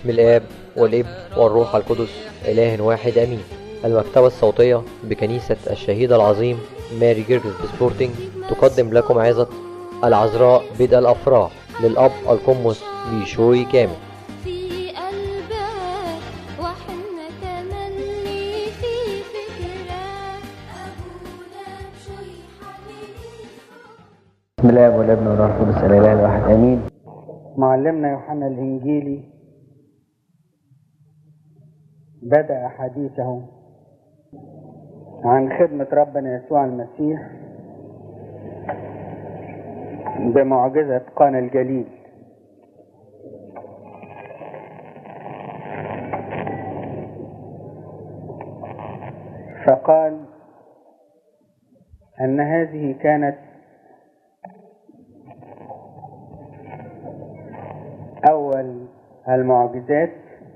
باسم الآب والابن والروح القدس إله واحد أمين. المكتبة الصوتية بكنيسة الشهيد العظيم ماري جرجس بسبورتنج تقدم لكم عظة العذراء بدء الأفراح للأب القمص بيشوي كامل. بسم الله والابن والروح القدس الاله الواحد امين. معلمنا يوحنا الانجيلي بدأ حديثه عن خدمة ربنا يسوع المسيح بمعجزة قانا الجليل. فقال أن هذه كانت أول المعجزات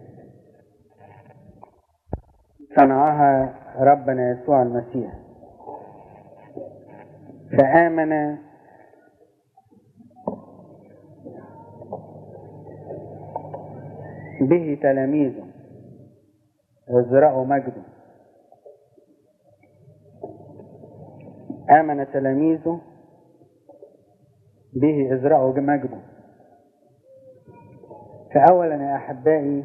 صنعها ربنا يسوع المسيح، فآمن به تلاميذه وازرعوا مجده. آمن تلاميذه به ازرعوا مجده. فأولا يا أحبائي،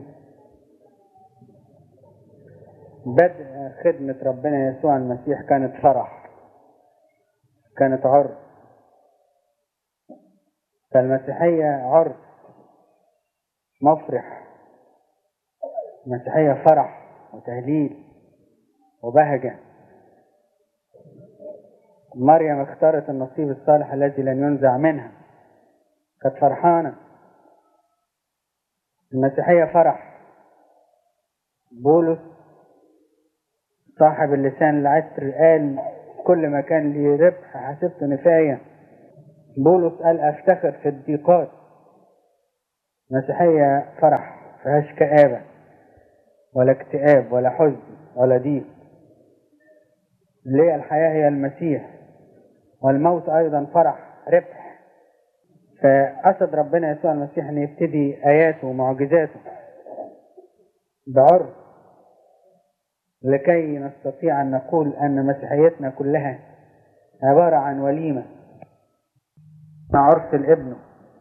بدء خدمة ربنا يسوع المسيح كانت فرح، كانت عرس. فالمسيحية عرس مفرح، المسيحية فرح وتهليل وبهجة. مريم اختارت النصيب الصالح الذي لن ينزع منها، كانت فرحانة. المسيحية فرح. بولس صاحب اللسان العسر قال كل ما كان لي ربح حسبته نفاية. بولس قال أفتخر في الضيقات. المسيحية فرح، فيهاش كآبة ولا اكتئاب ولا حزن ولا ضيق. ليه؟ الحياة هي المسيح، والموت أيضا فرح ربح. فقصد ربنا يسوع المسيح أن يبتدي آياته ومعجزاته بعرس، لكي نستطيع أن نقول أن مسيحيتنا كلها عبارة عن وليمة مع عرس الابن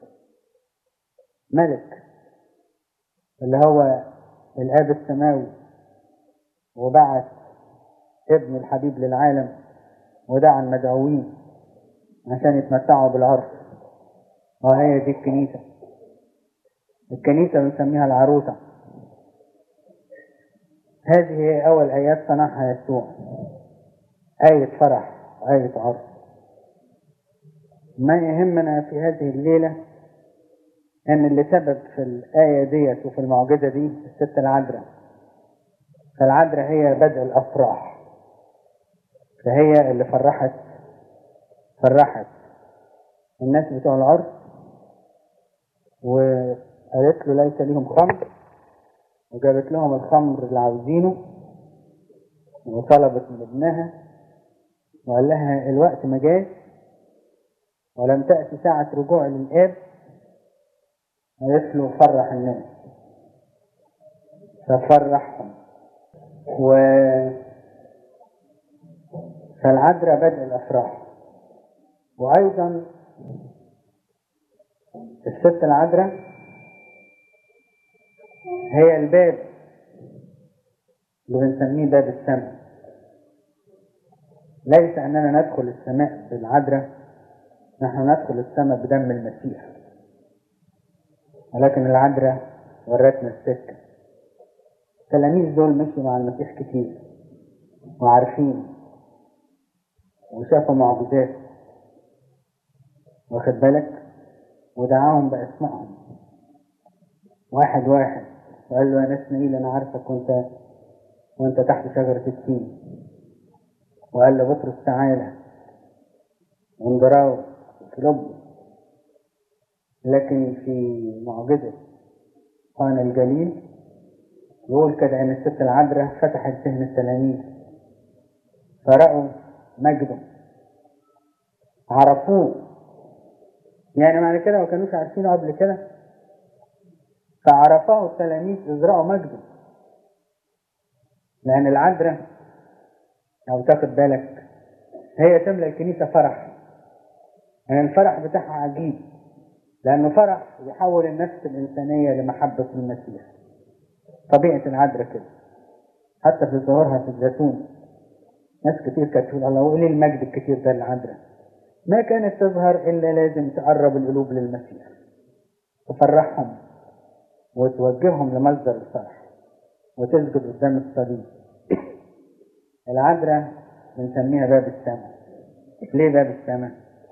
ملك اللي هو الآب السماوي، وبعث ابن الحبيب للعالم ودعا المدعوين عشان يتمتعوا بالعرس. وهي دي الكنيسة. الكنيسة بنسميها العروسة. هذه هي أول آيات صنعها يسوع، آية فرح وآية عرس. ما يهمنا في هذه الليلة أن اللي سبب في الآية ديت وفي المعجزة دي الست العذراء. فالعذراء هي بدء الأفراح، فهي اللي فرحت الناس بتوع العرس، وقالت له ليس ليهم خمر، وجابت لهم الخمر اللي عاوزينه، وطلبت من ابنها وقال لها الوقت ما جاش ولم تأتي ساعة رجوع للآب. قالت له فرح الناس، ففرحهم. فالعذراء بدء الأفراح. وأيضا الست العذراء هي الباب اللي بنسميه باب السماء. ليس أننا ندخل السماء بالعذراء، نحن ندخل السماء بدم المسيح، ولكن العذراء ورتنا السكة. التلاميذ دول مشوا مع المسيح كتير وعارفين وشافوا معجزات، واخد بالك، ودعاهم بأسمائهم واحد واحد، وقال له يا نسنائيل أنا عارفك وانت تحت شجرة التين. وقال له بطرس تعالى، واندراو وفيلبس. لكن في معجزة قانا الجليل يقول كده ان الست العذراء فتحت ذهن التلاميذ فرأوا مجده، عرفوه. يعني معنى كده ما كانوش عارفينه قبل كده، فعرفه التلاميذ إذ رأوا مجده. لأن العذراء لو تاخد بالك هي تملأ الكنيسة فرح، يعني الفرح بتاعها عجيب، لأنه فرح يحول النفس الإنسانية لمحبة المسيح. طبيعة العذراء كده، حتى في ظهورها في الزيتون ناس كتير كانت تقول الله وإيه المجد الكتير ده للعذراء، ما كانت تظهر إلا لازم تقرب القلوب للمسيح، تفرحهم وتوجههم لمصدر الفرح وتسجد قدام الصليب. العذراء بنسميها باب السماء. ليه باب السماء؟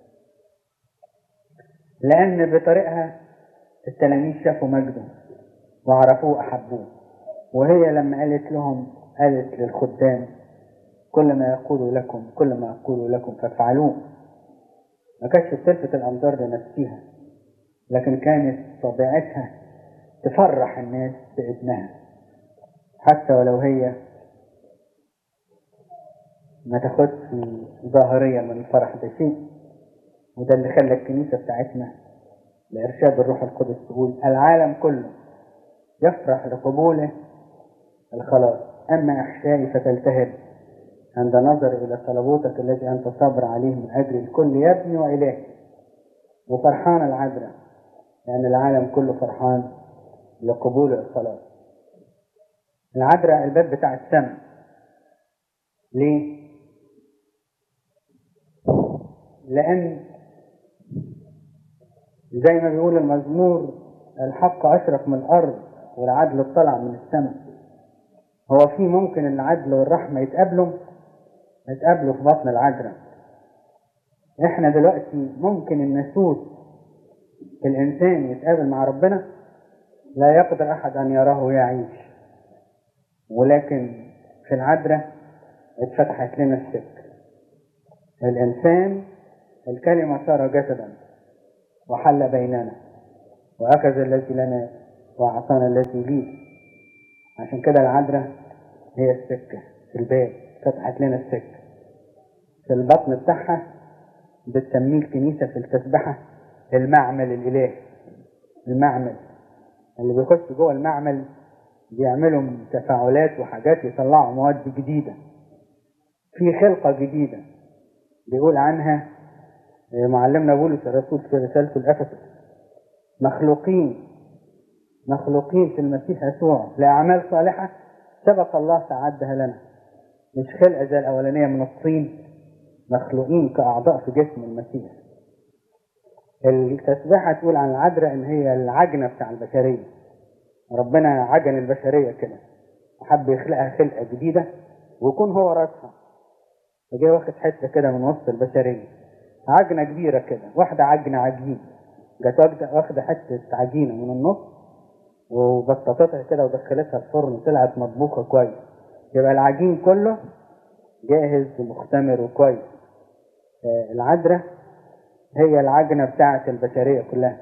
لأن بطريقها التلاميذ شافوا مجده وعرفوه وأحبوه. وهي لما قالت للخدام كل ما أقول لكم فافعلوه. ما كانتش بتلفت الأنظار لنفسها، لكن كانت طبيعتها تفرح الناس بابنها، حتى ولو هي ما تاخدش ظاهريا من الفرح ده شيء. وده اللي خلى الكنيسة بتاعتنا لإرشاد الروح القدس تقول العالم كله يفرح لقبوله الخلاص، أما أحشائي فتلتهب عند نظر إلى صلبوتك الذي أنت صابر عليه من أجل الكل يا ابني وإلهي. وفرحان العذراء لأن العالم كله فرحان لقبول الخلاص. العذراء الباب بتاع السماء. ليه؟ لأن زي ما بيقول المزمور الحق أشرق من الأرض والعدل طلع من السماء. هو في ممكن العدل والرحمة يتقابلوا في بطن العذراء. احنا دلوقتي ممكن الناسوت الإنسان يتقابل مع ربنا، لا يقدر أحد أن يراه ويعيش، ولكن في العذراء اتفتحت لنا السكة. الإنسان الكلمة صار جسدا وحل بيننا وأخذ الذي لنا وأعطانا الذي ليه. عشان كده العذراء هي السكة في الباب، فتحت لنا السكة. في البطن بتاعها بتسميه الكنيسة في التسبحة المعمل الإلهي. المعمل اللي بيخش جوه المعمل بيعملوا تفاعلات وحاجات يطلعوا مواد جديدة، في خلقة جديدة بيقول عنها معلمنا بولس الرسول في رسالته لأفسس مخلوقين في المسيح يسوع لأعمال صالحة سبق الله تعدها لنا. مش خلقة زي الأولانية من الطين، مخلوقين كأعضاء في جسم المسيح. التسبيحة تقول عن العذراء إن هي العجنة بتاع البشرية. ربنا عجن البشرية كده وحب يخلقها خلقة جديدة ويكون هو رأسها، فجاء واخد حتة كده من وسط البشرية، عجنة كبيرة كده، واحدة عجين جت واخدة حتة عجينة من النص وبسطتها كده ودخلتها الفرن وطلعت مطبوخة كويس، يبقى العجين كله جاهز ومختمر وكويس. العذراء هي العجنة بتاعة البشرية كلها.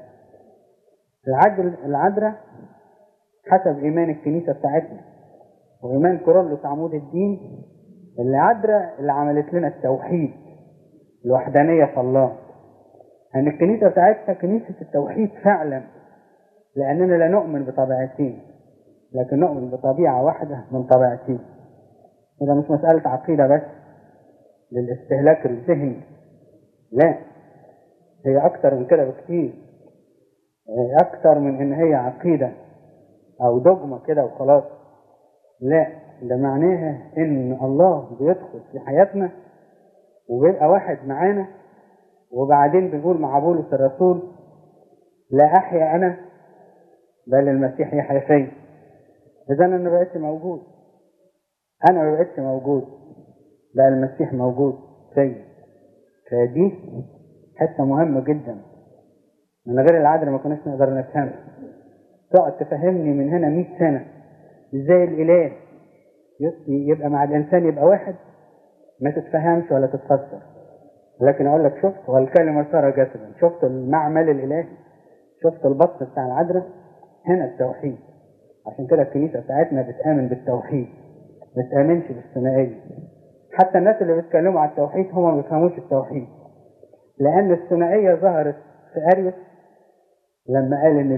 العذراء حسب إيمان الكنيسة بتاعتنا وإيمان كورولوس عمود الدين، العذراء اللي عملت لنا التوحيد، الوحدانية في الله. أن الكنيسة بتاعتنا كنيسة التوحيد فعلا، لأننا لا نؤمن بطبيعتين لكن نؤمن بطبيعة واحدة من طبيعتين. وده مش مسألة عقيدة بس للاستهلاك الذهني، لا، هي أكتر من كده بكتير، أكتر من إن هي عقيدة أو دogma كده وخلاص. لا، ده معناها إن الله بيدخل في حياتنا وبيبقى واحد معانا. وبعدين بيقول مع بولس الرسول لا أحيا أنا بل المسيح يحيا فيا. إذا أنا ما بقتش موجود، أنا ما بقتش موجود، بقى المسيح موجود فيا. فدي حتة مهمة جدا، من غير العذراء ما كناش نقدر نفهمها. تقعد تفهمني من هنا 100 سنة ازاي الإله يبقى مع الإنسان يبقى واحد، ما تتفهمش ولا تتفسر. لكن أقول لك شفت والكلمة صار جسدا، شفت المعمل الإلهي، شفت البطن بتاع العذراء، هنا التوحيد. عشان كده الكنيسة بتاعتنا بتآمن بالتوحيد، ما بتآمنش بالثنائية. حتى الناس اللي بيتكلموا على التوحيد هم ما بيفهموش التوحيد، لأن الثنائية ظهرت في أريوس لما قال إن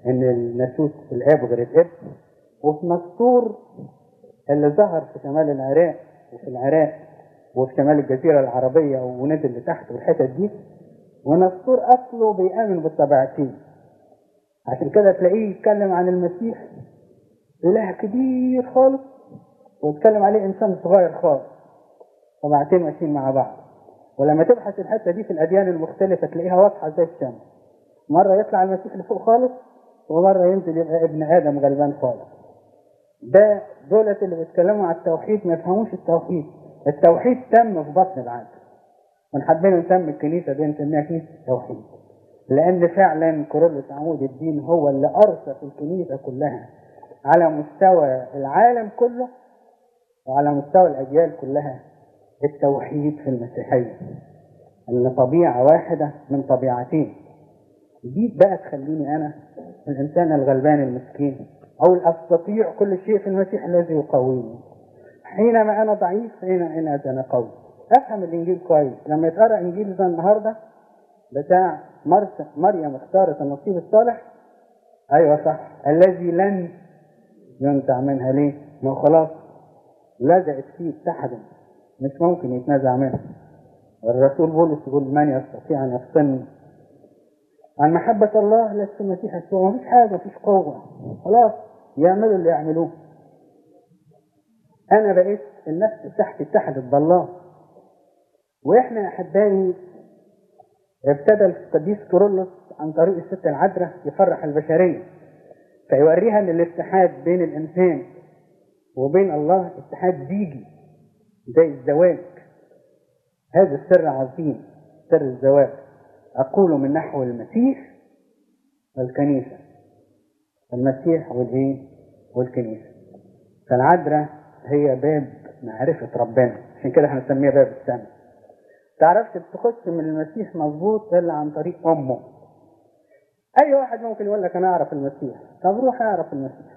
ان الناسوت في الاب غير الاب، وفي نسطور اللي ظهر في شمال العراق وفي العراق وفي شمال الجزيرة العربية ونزل لتحت والحتت دي، ونسطور اصله بيآمن بالطبيعتين. عشان كده تلاقيه يتكلم عن المسيح اله كبير خالص، ويتكلم عليه انسان صغير خالص، طبيعتين ماشيين مع بعض. ولما تبحث الحته دي في الاديان المختلفه تلاقيها واضحه زي الشمس. مره يطلع المسيح لفوق خالص، ومره ينزل يبقى ابن ادم غلبان خالص. دولت اللي بيتكلموا على التوحيد ما يفهموش التوحيد. التوحيد تم في بطن العالم، ونحبين نسمي الكنيسه دي نسميها كنيسه التوحيد، لان فعلا كورولوس عمود الدين هو اللي ارسى الكنيسه كلها على مستوى العالم كله وعلى مستوى الاجيال كلها التوحيد في المسيحيه، ان طبيعه واحده من طبيعتين. دي بقى تخليني انا الانسان الغلبان المسكين او استطيع كل شيء في المسيح الذي يقويني. حينما انا ضعيف حينئذ انا قوي. افهم الانجيل كويس. لما يتقرا انجيل زي النهارده بتاع مريم اختارت النصيب الصالح، ايوه صح، الذي لن ينزع منها. ليه؟ ما خلاص لزقت فيه اتحدت، مش ممكن يتنازع منها. الرسول بولس يقول من يستطيع ان يفصلني عن محبة الله لست المسيح يسوع. مفيش حاجة، مفيش قوة، خلاص يعملوا اللي يعملوه. انا بقيت النفس تحت اتحدت بالله. واحنا احبائي ابتدى القديس كورولوس عن طريق الست العذراء يفرح البشرية، فيوريها ان الاتحاد بين الانسان وبين الله اتحاد زيجي زي الزواج. هذا السر عظيم، سر الزواج. اقول من نحو المسيح والكنيسة، المسيح والكنيسة. فالعذراء هي باب معرفة ربنا، عشان كده هنسميها باب السماء. تعرفش تخش من المسيح مظبوط الا عن طريق امه. اي واحد ممكن يقول لك انا اعرف المسيح، طب روح اعرف المسيح.